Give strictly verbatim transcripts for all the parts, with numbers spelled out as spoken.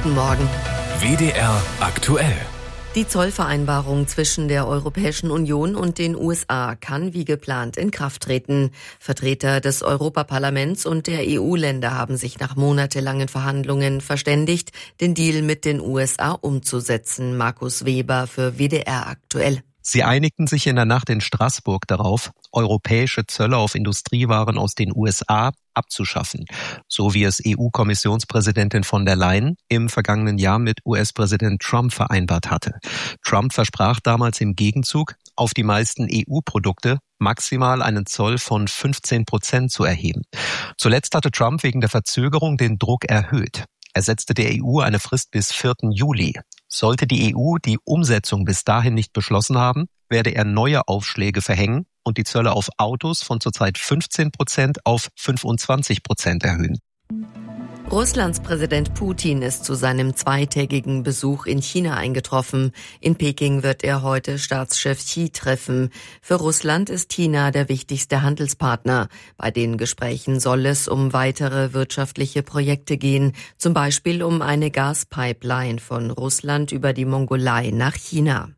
Guten Morgen. W D R aktuell. Die Zollvereinbarung zwischen der Europäischen Union und den U S A kann wie geplant in Kraft treten. Vertreter des Europaparlaments und der E U-Länder haben sich nach monatelangen Verhandlungen verständigt, den Deal mit den U S A umzusetzen. Markus Weber für W D R aktuell. Sie einigten sich in der Nacht in Straßburg darauf, europäische Zölle auf Industriewaren aus den U S A abzuschaffen, so wie es E U-Kommissionspräsidentin von der Leyen im vergangenen Jahr mit U S-Präsident Trump vereinbart hatte. Trump versprach damals im Gegenzug, auf die meisten E U-Produkte maximal einen Zoll von fünfzehn Prozent zu erheben. Zuletzt hatte Trump wegen der Verzögerung den Druck erhöht. Er setzte der E U eine Frist bis vierten Juli. Sollte die E U die Umsetzung bis dahin nicht beschlossen haben, werde er neue Aufschläge verhängen und die Zölle auf Autos von zurzeit fünfzehn Prozent auf fünfundzwanzig Prozent erhöhen. Russlands Präsident Putin ist zu seinem zweitägigen Besuch in China eingetroffen. In Peking wird er heute Staatschef Xi treffen. Für Russland ist China der wichtigste Handelspartner. Bei den Gesprächen soll es um weitere wirtschaftliche Projekte gehen, zum Beispiel um eine Gaspipeline von Russland über die Mongolei nach China.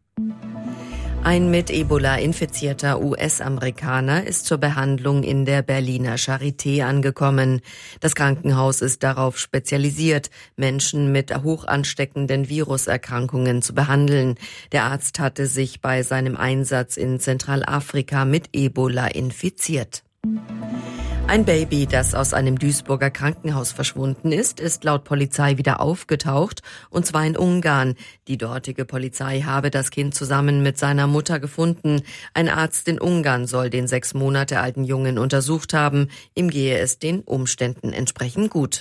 Ein mit Ebola infizierter U S-Amerikaner ist zur Behandlung in der Berliner Charité angekommen. Das Krankenhaus ist darauf spezialisiert, Menschen mit hoch ansteckenden Viruserkrankungen zu behandeln. Der Arzt hatte sich bei seinem Einsatz in Zentralafrika mit Ebola infiziert. Ein Baby, das aus einem Duisburger Krankenhaus verschwunden ist, ist laut Polizei wieder aufgetaucht, und zwar in Ungarn. Die dortige Polizei habe das Kind zusammen mit seiner Mutter gefunden. Ein Arzt in Ungarn soll den sechs Monate alten Jungen untersucht haben. Ihm gehe es den Umständen entsprechend gut.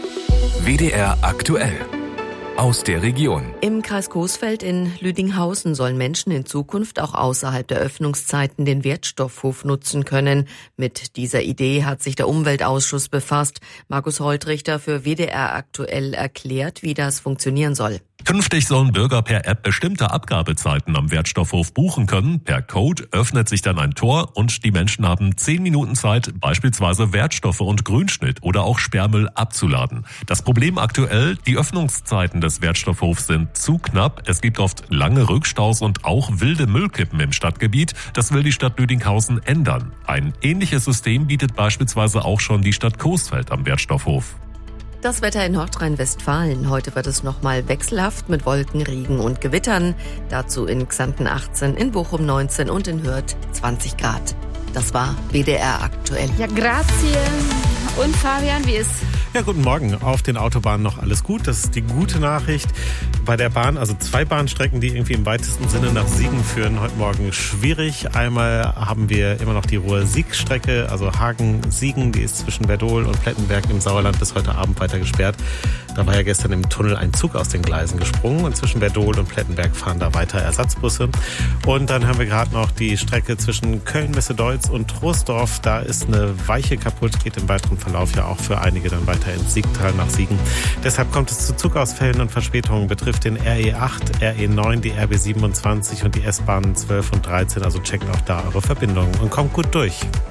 W D R aktuell. Aus der Region. Im Kreis Coesfeld in Lüdinghausen sollen Menschen in Zukunft auch außerhalb der Öffnungszeiten den Wertstoffhof nutzen können. Mit dieser Idee hat sich der Umweltausschuss befasst. Markus Holtrichter für W D R aktuell erklärt, wie das funktionieren soll. Künftig sollen Bürger per App bestimmte Abgabezeiten am Wertstoffhof buchen können. Per Code öffnet sich dann ein Tor und die Menschen haben zehn Minuten Zeit, beispielsweise Wertstoffe und Grünschnitt oder auch Sperrmüll abzuladen. Das Problem aktuell, die Öffnungszeiten des Wertstoffhofs sind zu knapp. Es gibt oft lange Rückstaus und auch wilde Müllkippen im Stadtgebiet. Das will die Stadt Lüdinghausen ändern. Ein ähnliches System bietet beispielsweise auch schon die Stadt Coesfeld am Wertstoffhof. Das Wetter in Nordrhein-Westfalen. Heute wird es nochmal wechselhaft mit Wolken, Regen und Gewittern. Dazu in Xanten achtzehn, in Bochum neunzehn und in Hürth zwanzig Grad. Das war W D R aktuell. Ja, grazie. Und Fabian, wie ist? Ja, guten Morgen. Auf den Autobahnen noch alles gut. Das ist die gute Nachricht. Bei der Bahn, also zwei Bahnstrecken, die irgendwie im weitesten Sinne nach Siegen führen, heute Morgen schwierig. Einmal haben wir immer noch die Ruhr-Sieg-Strecke, also Hagen-Siegen, die ist zwischen Werdohl und Plettenberg im Sauerland bis heute Abend weiter gesperrt. Da war ja gestern im Tunnel ein Zug aus den Gleisen gesprungen und zwischen Werdohl und Plettenberg fahren da weiter Ersatzbusse. Und dann haben wir gerade noch die Strecke zwischen Köln-Messe-Deutz und Troisdorf. Da ist eine Weiche kaputt, geht im weiteren Verlauf ja auch für einige dann weiter ins Siegtal nach Siegen. Deshalb kommt es zu Zugausfällen und Verspätungen, betrifft den R E acht, R E neun, die R B siebenundzwanzig und die S-Bahnen zwölf und dreizehn. Also checkt auch da eure Verbindungen und kommt gut durch.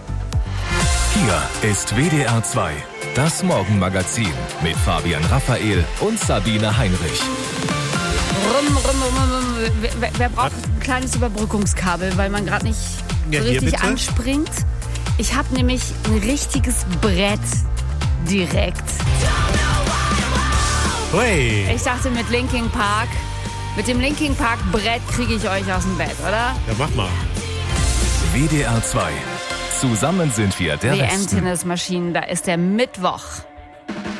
Hier ist W D R zwei, das Morgenmagazin mit Fabian Raphael und Sabine Heinrich. Rum, rum, rum, rum. Wer, wer braucht ein kleines Überbrückungskabel, weil man gerade nicht so Ja, hier richtig bitte. anspringt? Ich habe nämlich ein richtiges Brett direkt. Hui. Ich dachte mit Linkin Park, mit dem Linkin Park Brett kriege ich euch aus dem Bett, oder? Ja, mach mal. W D R zwei. Zusammen sind wir der Die Westen. Tennismaschinen, da ist der Mittwoch.